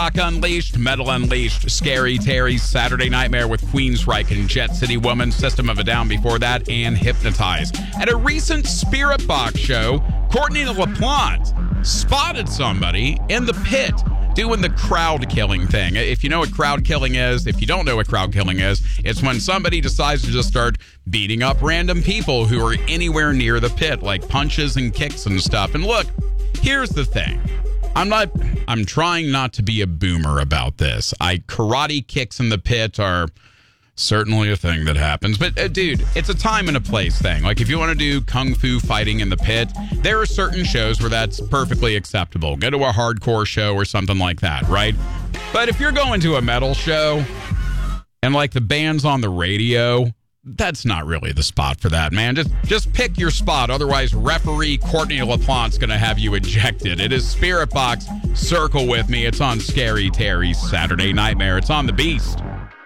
Rock Unleashed, Metal Unleashed, Scary Terry's Saturday Nightmare with Queensryche and Jet City Woman, System of a Down before that, and Hypnotize. At a recent Spirit Box show, Courtney LaPlante spotted somebody in the pit doing the crowd killing thing. If you know what crowd killing is, if you don't know what crowd killing is, it's when somebody decides to just start beating up random people who are anywhere near the pit, like punches and kicks and stuff. And look, here's the thing. I'm trying not to be a boomer about this. Karate kicks in the pit are certainly a thing that happens. But, dude, it's a time and a place thing. Like, if you want to do kung fu fighting in the pit, there are certain shows where that's perfectly acceptable. Go to a hardcore show or something like that, right? But if you're going to a metal show and, like, the band's on the radio, that's not really the spot for that, man. Just pick your spot. Otherwise, referee Courtney LaPlante's going to have you ejected. It is Spirit Box. Circle with me. It's on Scary Terry's Saturday Nightmare. It's on the Beast.